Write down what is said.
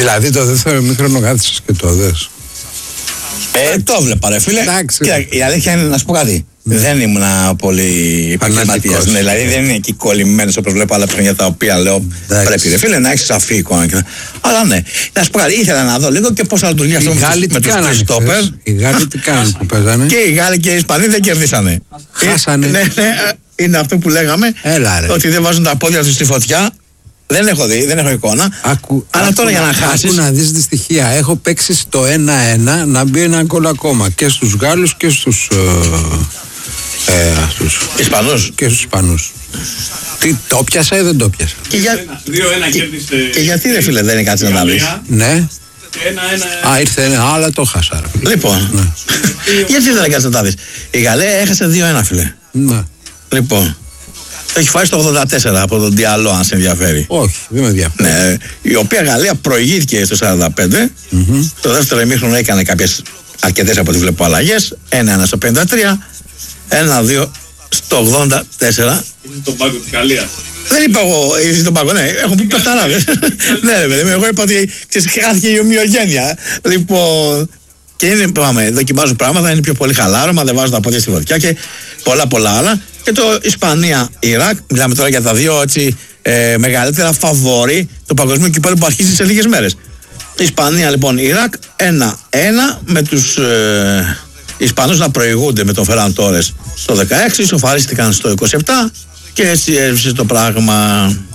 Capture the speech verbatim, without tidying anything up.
Δηλαδή το δεύτερο ημίχρονο κάθισες και το δες. Ε, το βλέπα ρε φίλε. Κοίτα, η αλήθεια είναι να σου πω κάτι. Mm. Δεν ήμουν πολύ επαγγελματίας. Ναι, δηλαδή δεν είναι εκεί κολλημένος όπως βλέπω άλλα παιχνίδια τα οποία λέω εντάξει. Πρέπει ρε φίλε να έχεις σαφή εικόνα. Και... Αλλά ναι, να σου πω κάτι, ήθελα να δω λίγο και πώς θα λειτουργεί αυτό με τους τρεις στόπερ. Οι Γάλλοι τι κάνουν που παίζανε. Και οι Γάλλοι και οι Ισπανοί δεν κερδίσανε. Χάσανε. Ναι, ναι, είναι αυτό που λέγαμε. Έλα, ότι δεν βάζουν τα πόδια τους στη φωτιά. Δεν έχω δει, δεν έχω εικόνα. Άκου, αλλά άκου, τώρα για να χάσεις. Άκου να δεις τη στοιχεία. Έχω παίξει στο ένα ένα να μπει ένα γκολ ακόμα και στους Γάλλους και στους. Ε, ε, στους Ισπανούς. Και στους Ισπανούς. Τι, το πιάσα ή δεν το πιάσα. Και, για... δύο ένα κέρδισε. Και γιατί ρε φίλε δεν είναι κάτι να τα βρεις. Ναι. Ένα, ένα... Α, ήρθε ένα, αλλά το χάσα. Λοιπόν. Ναι. Γιατί δεν είναι κάτι να τα βρεις. Η Γαλλία έχασε δύο ένα φίλε. Ναι. Λοιπόν. Έχει φάει στο ογδόντα τέσσερα από τον Διαλό, αν σε ενδιαφέρει. Όχι, δεν με ενδιαφέρει. Ναι, η οποία Γαλλία προηγήθηκε στο σαράντα πέντε. Mm-hmm. Το δεύτερο ημίχρονο έκανε κάποιες αρκετές από ό,τι βλέπω αλλαγές. ένα ένα στο πενήντα τρία. ένα δύο στο ογδόντα τέσσερα. Είσαι στον πάγκο της Γαλλίας. Δεν είπα εγώ, είσαι στον πάγκο, ναι, έχω πει πεθαράδες. Ναι, ρε παιδί, εγώ είπα ότι χάθηκε η ομοιογένεια. Λοιπόν. Και είναι, πάμε, δοκιμάζουν πράγματα, είναι πιο πολύ χαλάρωμα, δεν βάζουν τα πόδια στη φωτιά και πολλά πολλά άλλα. Και το Ισπανία-Ιράκ, μιλάμε τώρα για τα δύο έτσι, ε, μεγαλύτερα φαβόρι του παγκοσμίου κυπέλλου που αρχίζει σε λίγες μέρες. Ισπανία λοιπόν, Ιράκ ένα ένα με τους ε, Ισπανούς να προηγούνται με τον Φεράν Τόρες στο δεκαέξι, σοφαρίστηκαν στο είκοσι επτά και έτσι έβρισε το πράγμα.